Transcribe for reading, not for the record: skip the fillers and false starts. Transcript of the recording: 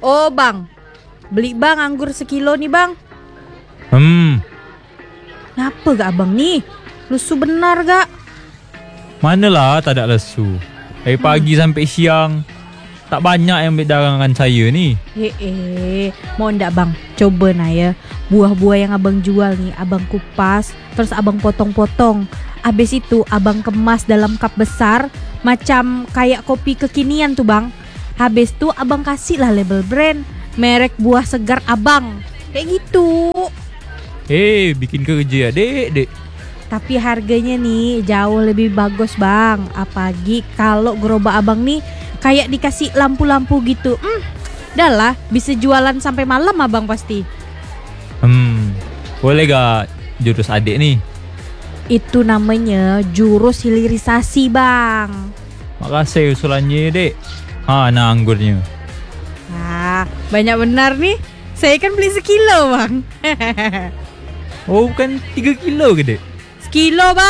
Oh bang, beli bang anggur sekilo nih bang. Ngapa gak abang nih? Lusuh benar gak? Manalah tak ada lesu. Dari pagi sampai siang, tak banyak yang ambil dagangan saya ni. Mau ndak bang? Coba nah ya, buah-buah yang abang jual nih, abang kupas, terus abang potong-potong. Habis itu abang kemas dalam cup besar, macam kayak kopi kekinian tuh bang. Habis itu abang kasih lah label brand, merek buah segar abang. Kayak gitu. Bikin kerja dek. Tapi harganya nih jauh lebih bagus bang. Apalagi kalau gerobak abang nih kayak dikasih lampu-lampu gitu. Dah lah, bisa jualan sampai malam abang pasti. Boleh gak jurus adik nih? Itu namanya jurus hilirisasi bang. Makasih usulannya dek. Nah anggurnya. Banyak benar nih. Saya kan beli sekilo bang. Oh bukan 3 kilo ke dek? Sekilo bang.